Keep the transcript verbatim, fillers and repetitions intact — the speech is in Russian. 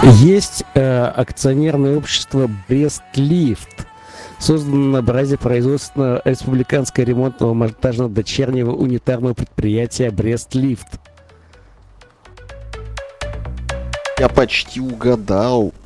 Есть э, акционерное общество «Брест-Лифт», созданное на базе производственного республиканского ремонтного монтажного дочернего унитарного предприятия «Брест-Лифт». Я почти угадал.